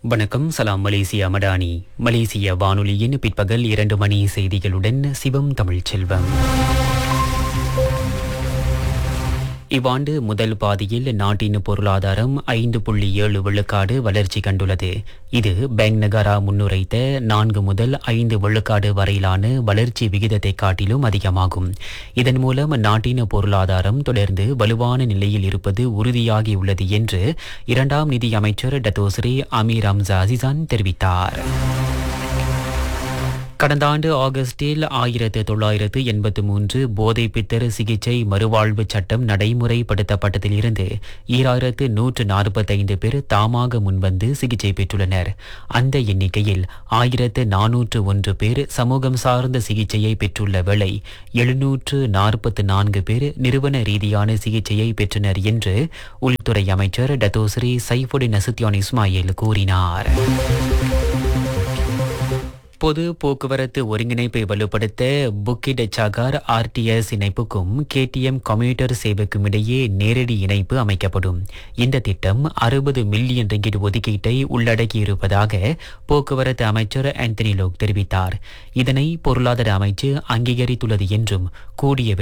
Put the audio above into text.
வணக்கம். சலாம் மலேசியா மடானி. மலேசிய வானொலியின் பிற்பகல் 2 மணி செய்திகளுடன் சிவம் தமிழ்ச்செல்வம். இவ்வாண்டு முதல் பாதியில் நாட்டின் பொருளாதாரம் 5.7 விழுக்காடு வளர்ச்சி கண்டுள்ளது. இது பேங்க் நகாரா முன்னுரைத்த 4 முதல் 5 விழுக்காடு வரையிலான வளர்ச்சி விகிதத்தை காட்டிலும் அதிகமாகும். இதன் மூலம் நாட்டின் பொருளாதாரம் தொடர்ந்து வலுவான நிலையில் இருப்பது உறுதியாகியுள்ளது என்று இரண்டாம் நிதி அமைச்சர் டத்தோஸ்ரீ அமீர் ஹம்சா அசிசான் தெரிவித்தார். கடந்த ஆண்டு ஆகஸ்டில் 1983 போதை பித்தர் சிகிச்சை மறுவாழ்வு சட்டம் நடைமுறைப்படுத்தப்பட்டதிலிருந்து 2145 பேர் தாமாக முன்வந்து சிகிச்சை பெற்றுள்ளனர். அந்த எண்ணிக்கையில் 1401 பேர் சமூகம் சார்ந்த சிகிச்சையை பெற்றுள்ள வேளை 744 பேர் நிறுவன ரீதியான சிகிச்சையை பெற்றனர் என்று உள்துறை அமைச்சர் டத்தோஸ்ரீ சைஃபுடின் நசுத்தியான் இஸ்மாயில் கூறினார். பொது போக்குவரத்து ஒருங்கிணைப்பை வலுப்படுத்த புக்கிட் சகார் ஆர்டிஎஸ் இணைப்புக்கும் கேடிஎம் கம்யூட்டர் சேவைக்கும் இடையே நேரடி இணைப்பு அமைக்கப்படும். இந்த திட்டம் 60 மில்லியன் ரிங்கிட் ஒதுக்கீட்டை உள்ளடக்கியிருப்பதாக போக்குவரத்து அமைச்சர் ஆந்தனி லோக் தெரிவித்தார். இதனை பொருளாதார அமைச்சு அங்கீகரித்துள்ளது என்றும் கூடிய